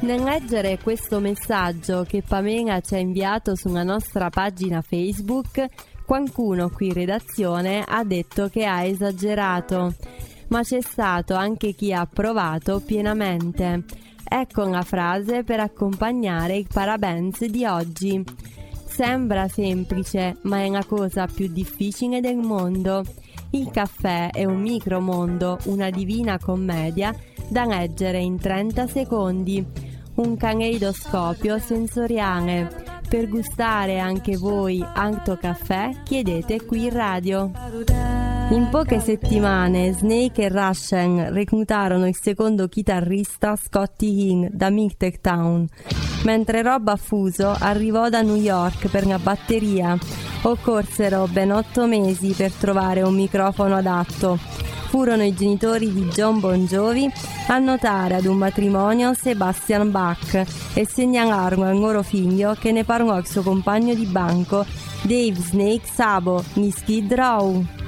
Nel leggere questo messaggio che Pamela ci ha inviato sulla nostra pagina Facebook, qualcuno qui in redazione ha detto che ha esagerato, ma c'è stato anche chi ha approvato pienamente. Ecco la frase per accompagnare il parabens di oggi. Sembra semplice, ma è la cosa più difficile del mondo. Il caffè è un micromondo, una divina commedia da leggere in 30 secondi. Un caleidoscopio sensoriale. Per gustare anche voi Alto Caffè, chiedete qui in radio. In poche settimane Snake e Russian reclutarono il secondo chitarrista Scotty Hinn da Milk Town, mentre Rob Affuso arrivò da New York per la batteria. Occorsero ben 8 mesi per trovare un microfono adatto. Furono i genitori di John Bon Jovi a notare ad un matrimonio Sebastian Bach e segnalarono al loro figlio che ne parlò il suo compagno di banco Dave Snake Sabo, in Skid Row.